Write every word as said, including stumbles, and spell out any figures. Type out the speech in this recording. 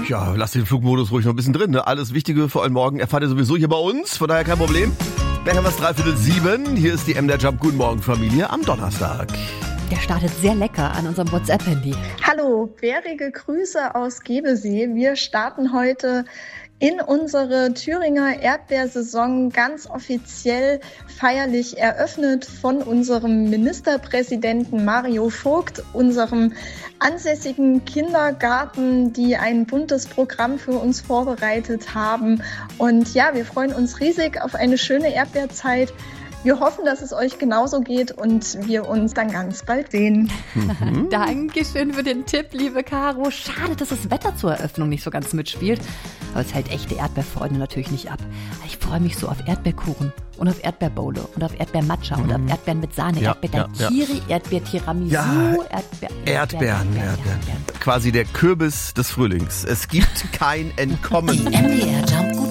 Ja, lass den Flugmodus ruhig noch ein bisschen drin. Ne? Alles Wichtige für euren Morgen erfahrt ihr sowieso hier bei uns. Von daher kein Problem. Gleich haben wir es dreiviertel sieben. Hier ist die M der Jump. Guten Morgen, Familie, am Donnerstag. Der startet sehr lecker an unserem WhatsApp-Handy. Hallo, bärige Grüße aus Gebesee. Wir starten heute in unsere Thüringer Erdbeersaison ganz offiziell feierlich eröffnet von unserem Ministerpräsidenten Mario Vogt, unserem ansässigen Kindergarten, die ein buntes Programm für uns vorbereitet haben. Und ja, wir freuen uns riesig auf eine schöne Erdbeerzeit. Wir hoffen, dass es euch genauso geht und wir uns dann ganz bald sehen. Mhm. Dankeschön für den Tipp, liebe Caro. Schade, dass das Wetter zur Eröffnung nicht so ganz mitspielt. Aber es hält echte Erdbeerfreunde natürlich nicht ab. Ich freue mich so auf Erdbeerkuchen und auf Erdbeerbowle und auf Erdbeermatcha mhm. und auf Erdbeeren mit Sahne, ja, Erdbeer-Daiquiri, ja, Erdbeer-Tiramisu, ja, Erdbeer, Erdbeeren, Erdbeeren, Erdbeeren, Erdbeeren. Quasi der Kürbis des Frühlings. Es gibt kein Entkommen. Die M D R Jump